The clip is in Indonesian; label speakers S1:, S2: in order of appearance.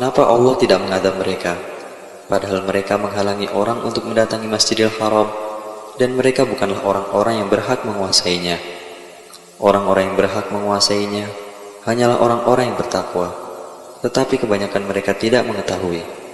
S1: Kenapa Allah tidak mengadab mereka, padahal mereka menghalangi orang untuk mendatangi Masjidil Haram, dan mereka bukanlah orang-orang yang berhak menguasainya. Orang-orang yang berhak menguasainya hanyalah orang-orang yang bertakwa, tetapi kebanyakan mereka tidak mengetahui.